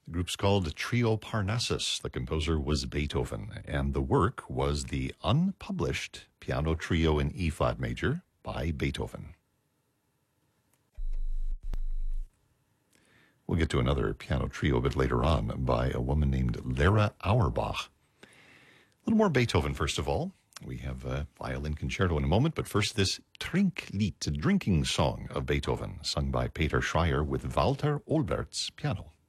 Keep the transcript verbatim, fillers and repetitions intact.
The group's called Trio Parnassus. The composer was Beethoven, and the work was the unpublished piano trio in E flat major by Beethoven. We'll get to another piano trio a bit later on by a woman named Lara Auerbach. A little more Beethoven, first of all. We have a violin concerto in a moment, but first this Trinklied, a drinking song of Beethoven, sung by Peter Schreier with Walter Olbert's piano.